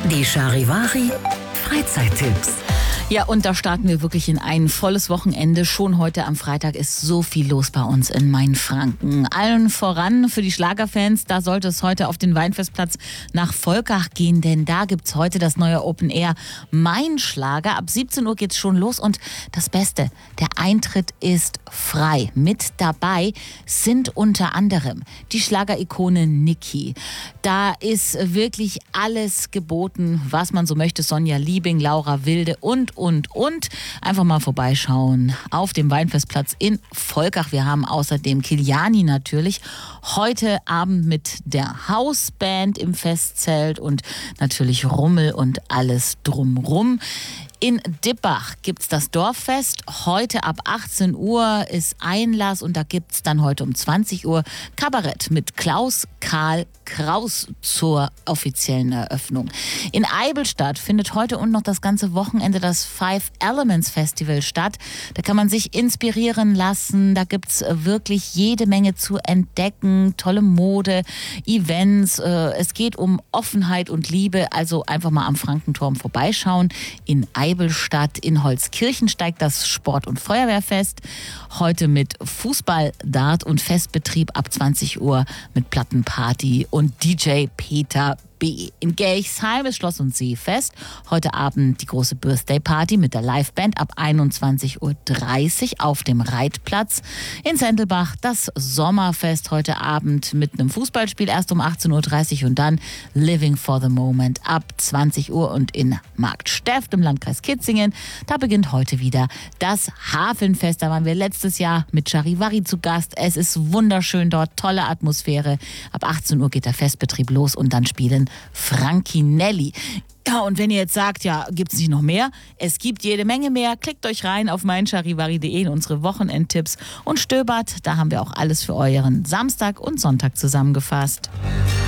Die Charivari Freizeittipps. Ja, und da starten wir wirklich in ein volles Wochenende. Schon heute am Freitag ist so viel los bei uns in Mainfranken. Allen voran für die Schlagerfans, da sollte es heute auf den Weinfestplatz nach Volkach gehen, denn da gibt's heute das neue Open Air Mein Schlager. Ab 17 Uhr geht's schon los und das Beste, der Eintritt ist frei. Mit dabei sind unter anderem die Schlagerikone Niki. Da ist wirklich alles geboten, was man so möchte. Sonja Liebing, Laura Wilde und. Einfach mal vorbeischauen auf dem Weinfestplatz in Volkach. Wir haben außerdem Kiliani natürlich heute Abend mit der Hausband im Festzelt und natürlich Rummel und alles drumrum. In Dippach gibt's das Dorffest. Heute ab 18 Uhr ist Einlass und da gibt's dann heute um 20 Uhr Kabarett mit Klaus Karl Kraus zur offiziellen Eröffnung. In Eibenstadt findet heute und noch das ganze Wochenende das Five Elements Festival statt. Da kann man sich inspirieren lassen. Da gibt's wirklich jede Menge zu entdecken. Tolle Mode, Events. Es geht um Offenheit und Liebe. Also einfach mal am Frankenturm vorbeischauen. In Eibenstadt, in Holzkirchen steigt das Sport- und Feuerwehrfest. Heute mit Fußball, Dart und Festbetrieb ab 20 Uhr mit Plattenparty und DJ Peter B. In Gerchsheim ist Schloss- und Seefest. Heute Abend die große Birthday-Party mit der Liveband ab 21.30 Uhr auf dem Reitplatz. In Sendelbach das Sommerfest heute Abend mit einem Fußballspiel erst um 18.30 Uhr und dann Living for the Moment ab 20 Uhr. Und in Marktsteft im Landkreis Kitzingen, da beginnt heute wieder das Hafenfest. Da waren wir letztes Jahr mit Charivari zu Gast. Es ist wunderschön dort, tolle Atmosphäre. Ab 18 Uhr geht der Festbetrieb los und dann spielen Frankinelli. Ja, und wenn ihr jetzt sagt, ja, gibt's nicht noch mehr? Es gibt jede Menge mehr. Klickt euch rein auf meincharivari.de in unsere Wochenendtipps und stöbert. Da haben wir auch alles für euren Samstag und Sonntag zusammengefasst.